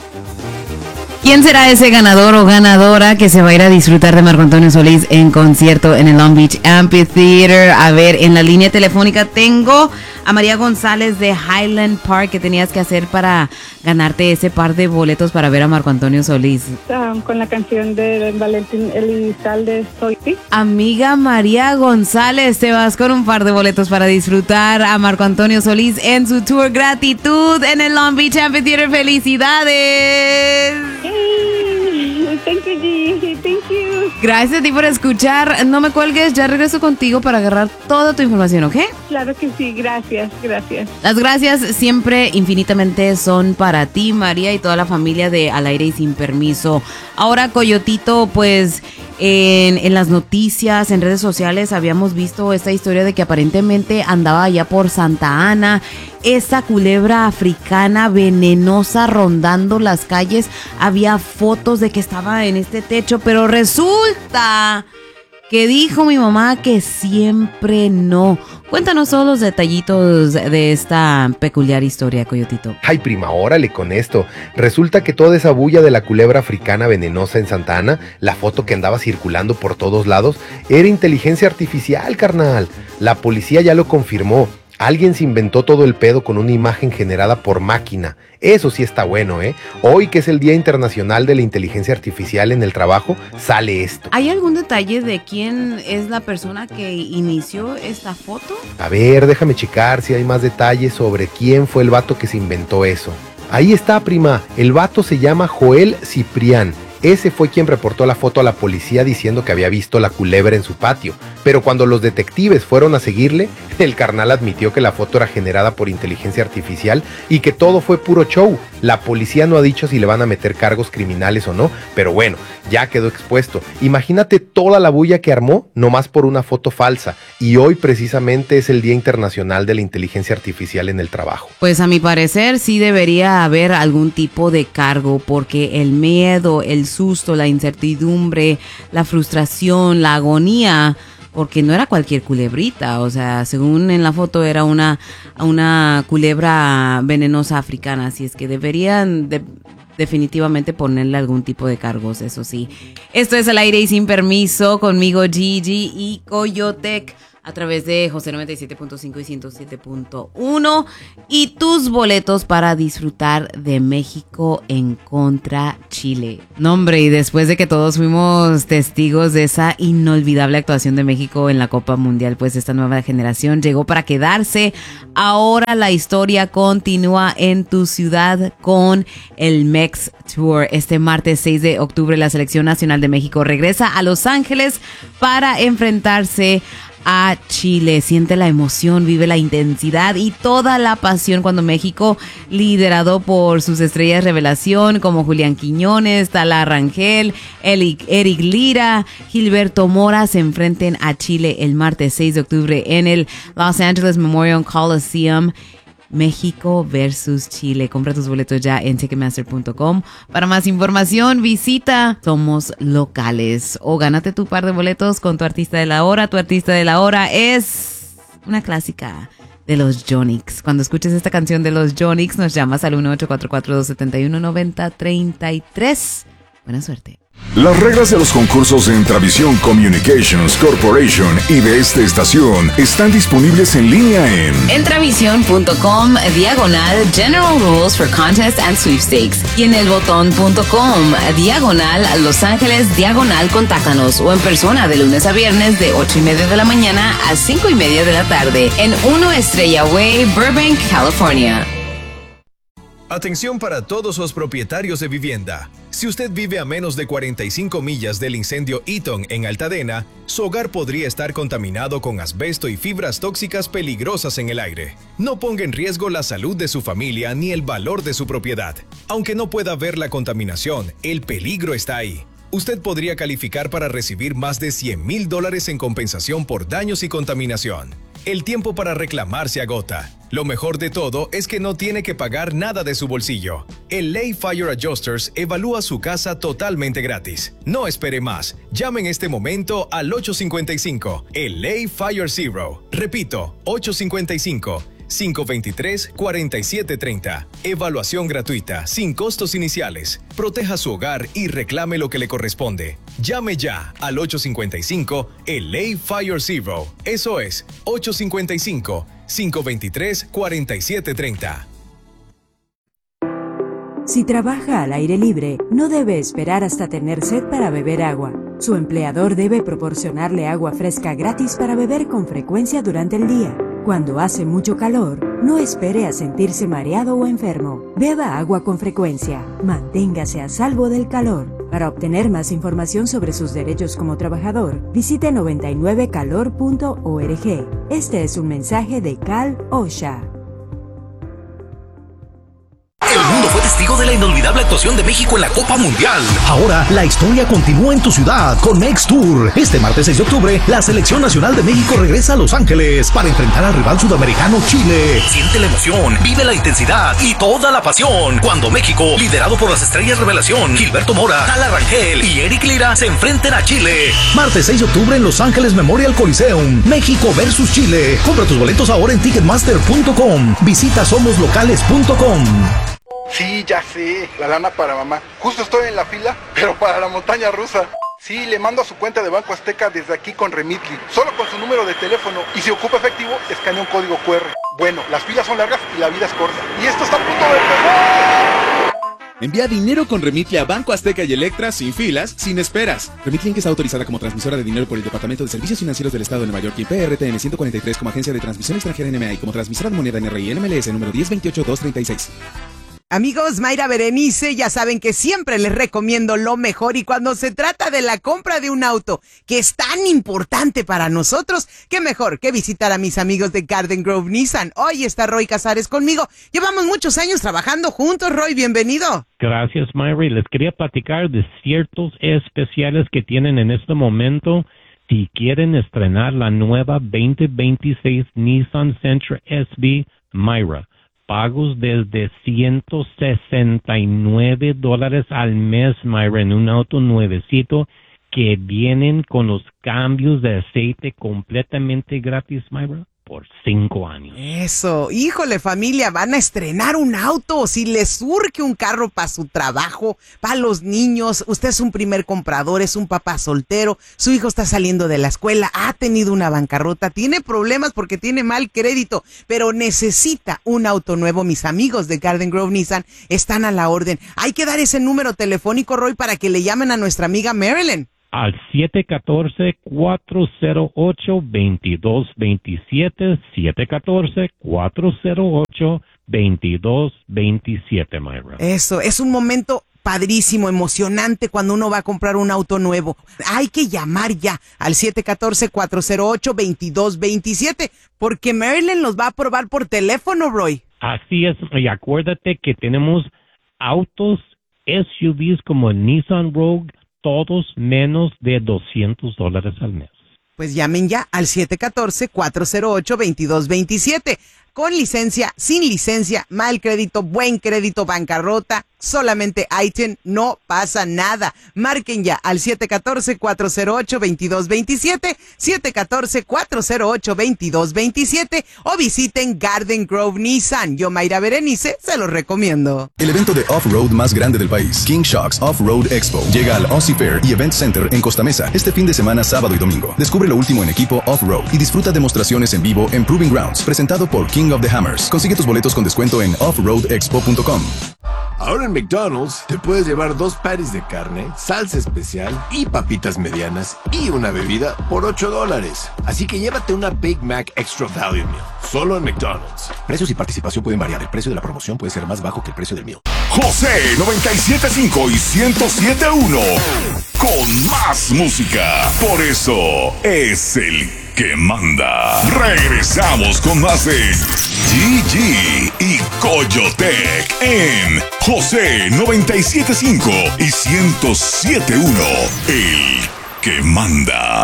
¿Quién será ese ganador o ganadora que se va a ir a disfrutar de Marco Antonio Solís en concierto en el Long Beach Amphitheater? A ver, en la línea telefónica tengo a María González de Highland Park. ¿Qué tenías que hacer para ganarte ese par de boletos para ver a Marco Antonio Solís? Con la canción de Valentín Elizalde, Soy Ti. Amiga María González, te vas con un par de boletos para disfrutar a Marco Antonio Solís en su tour Gratitud en el Long Beach Amphitheater. ¡Felicidades! Thank you, G. Thank you. Gracias a ti por escuchar. No me cuelgues, ya regreso contigo para agarrar toda tu información, ¿ok? Claro que sí, gracias. Las gracias siempre infinitamente son para ti, María, y toda la familia de Al Aire y Sin Permiso. Ahora, Coyotito, pues en las noticias, en redes sociales, habíamos visto esta historia de que aparentemente andaba allá por Santa Ana esa culebra africana venenosa rondando las calles. Había fotos de que estaba en este techo, pero resulta que dijo mi mamá que siempre no. Cuéntanos todos los detallitos de esta peculiar historia, Coyotito. Ay, prima, órale con esto. Resulta que toda esa bulla de la culebra africana venenosa en Santa Ana, la foto que andaba circulando por todos lados, era inteligencia artificial, carnal. La policía ya lo confirmó. Alguien se inventó todo el pedo con una imagen generada por máquina. Eso sí está bueno, ¿eh? Hoy, que es el Día Internacional de la Inteligencia Artificial en el Trabajo, sale esto. ¿Hay algún detalle de quién es la persona que inició esta foto? A ver, déjame checar si hay más detalles sobre quién fue el vato que se inventó eso. Ahí está, prima. El vato se llama Joel Ciprián. Ese fue quien reportó la foto a la policía diciendo que había visto la culebra en su patio. Pero cuando los detectives fueron a seguirle, el carnal admitió que la foto era generada por inteligencia artificial y que todo fue puro show. La policía no ha dicho si le van a meter cargos criminales o no, pero bueno, ya quedó expuesto. Imagínate toda la bulla que armó nomás por una foto falsa. Y hoy precisamente es el Día Internacional de la Inteligencia Artificial en el Trabajo. Pues a mi parecer sí debería haber algún tipo de cargo, porque el miedo, el susto, la incertidumbre, la frustración, la agonía, porque no era cualquier culebrita, o sea, según en la foto era una culebra venenosa africana, así es que deberían definitivamente ponerle algún tipo de cargos, eso sí. Esto es Al Aire y Sin Permiso, conmigo Gigi y Coyotec, a través de José 97.5 y 107.1 y tus boletos para disfrutar de México en contra Chile. No, hombre, y después de que todos fuimos testigos de esa inolvidable actuación de México en la Copa Mundial, pues esta nueva generación llegó para quedarse. Ahora la historia continúa en tu ciudad con el Mex Tour. Este martes 6 de octubre la Selección Nacional de México regresa a Los Ángeles para enfrentarse a Chile. Siente la emoción, vive la intensidad y toda la pasión cuando México, liderado por sus estrellas revelación como Julián Quiñones, Tala Rangel, Eric Lira, Gilberto Mora, se enfrenten a Chile el martes 6 de octubre en el Los Angeles Memorial Coliseum. México versus Chile. Compra tus boletos ya en Ticketmaster.com. Para más información, visita Somos Locales o gánate tu par de boletos con tu artista de la hora. Tu artista de la hora es una clásica de los Jonix. Cuando escuches esta canción de los Jonix, nos llamas al 1-844-271-9033. Buena suerte. Las reglas de los concursos de Intravisión Communications Corporation y de esta estación están disponibles en línea en Entravision.com/General Rules for Contests and Sweepstakes y en elbotón.com/Los Ángeles /Contáctanos o en persona de lunes a viernes de 8:30 de la mañana a 5:30 de la tarde en 1 Estrella Way, Burbank, California. Atención para todos los propietarios de vivienda. Si usted vive a menos de 45 millas del incendio Eaton en Altadena, su hogar podría estar contaminado con asbesto y fibras tóxicas peligrosas en el aire. No ponga en riesgo la salud de su familia ni el valor de su propiedad. Aunque no pueda ver la contaminación, el peligro está ahí. Usted podría calificar para recibir más de $100,000 en compensación por daños y contaminación. El tiempo para reclamar se agota. Lo mejor de todo es que no tiene que pagar nada de su bolsillo. El Lay Fire Adjusters evalúa su casa totalmente gratis. No espere más. Llame en este momento al 855, el Lay Fire Zero. Repito, 855 523-4730. Evaluación gratuita, sin costos iniciales. Proteja su hogar y reclame lo que le corresponde. Llame ya al 855 LA Fire Zero. Eso es 855-523-4730. Si trabaja al aire libre, no debe esperar hasta tener sed para beber agua. Su empleador debe proporcionarle agua fresca gratis para beber con frecuencia durante el día. Cuando hace mucho calor, no espere a sentirse mareado o enfermo. Beba agua con frecuencia. Manténgase a salvo del calor. Para obtener más información sobre sus derechos como trabajador, visite 99calor.org. Este es un mensaje de Cal OSHA. El mundo fue testigo de la inolvidable actuación de México en la Copa Mundial. Ahora, la historia continúa en tu ciudad con Mex Tour. Este martes 6 de octubre, la Selección Nacional de México regresa a Los Ángeles para enfrentar al rival sudamericano Chile. Siente la emoción, vive la intensidad y toda la pasión cuando México, liderado por las estrellas revelación Gilberto Mora, Tala Rangel y Eric Lira, se enfrenten a Chile. Martes 6 de octubre en Los Ángeles Memorial Coliseum. México versus Chile. Compra tus boletos ahora en Ticketmaster.com. Visita somoslocales.com. Sí, ya sé, la lana para mamá. Justo estoy en la fila, pero para la montaña rusa. Sí, le mando a su cuenta de Banco Azteca desde aquí con Remitly, solo con su número de teléfono. Y si ocupa efectivo, escanea un código QR. Bueno, las filas son largas y la vida es corta. Y esto está a punto de empezar. Envía dinero con Remitly a Banco Azteca y Electra sin filas, sin esperas. Remitly es autorizada como transmisora de dinero por el Departamento de Servicios Financieros del Estado de Nueva York y PRTN 143 como agencia de transmisión extranjera NMA y como transmisora de moneda NRI NMLS número 1028236. Amigos, Mayra Berenice, ya saben que siempre les recomiendo lo mejor y cuando se trata de la compra de un auto que es tan importante para nosotros, qué mejor que visitar a mis amigos de Garden Grove Nissan. Hoy está Roy Casares conmigo. Llevamos muchos años trabajando juntos, Roy, bienvenido. Gracias, Mayra. Les quería platicar de ciertos especiales que tienen en este momento. Si quieren estrenar la nueva 2026 Nissan Sentra SB, Mayra. Pagos desde $169 al mes, Mayra, en un auto nuevecito que vienen con los cambios de aceite completamente gratis, Mayra, por 5 años. Eso, híjole familia, van a estrenar un auto. Si les surge un carro para su trabajo, para los niños, usted es un primer comprador, es un papá soltero, su hijo está saliendo de la escuela, ha tenido una bancarrota, tiene problemas porque tiene mal crédito, pero necesita un auto nuevo. Mis amigos de Garden Grove Nissan están a la orden. Hay que dar ese número telefónico, Roy, para que le llamen a nuestra amiga Marilyn. Al 714-408-2227, 714-408-2227, Mayra. Eso, es un momento padrísimo, emocionante cuando uno va a comprar un auto nuevo. Hay que llamar ya al 714-408-2227 porque Marilyn los va a aprobar por teléfono, Roy. Así es, y acuérdate que tenemos autos SUVs como el Nissan Rogue, todos menos de $200 al mes. Pues llamen ya al 714-408-2227. Con licencia, sin licencia, mal crédito, buen crédito, bancarrota, solamente ITIN, no pasa nada. Marquen ya al 714-408-2227, 714-408-2227 o visiten Garden Grove Nissan. Yo, Mayra Berenice, se los recomiendo. El evento de off-road más grande del país, King Shocks Off-Road Expo, llega al Aussie Fair y Event Center en Costa Mesa este fin de semana, sábado y domingo. Descubre lo último en equipo off-road y disfruta demostraciones en vivo en Proving Grounds, presentado por King of the Hammers. Consigue tus boletos con descuento en offroadexpo.com. Ahora en McDonald's te puedes llevar 2 patties de carne, salsa especial y papitas medianas y una bebida por $8. Así que llévate una Big Mac Extra Value Meal, solo en McDonald's. Precios y participación pueden variar. El precio de la promoción puede ser más bajo que el precio del meal. José 97.5 y 107.1 con más música. Por eso es el que manda. Regresamos con más de GG y Coyotec en José 97.5 y 107.1 el que manda.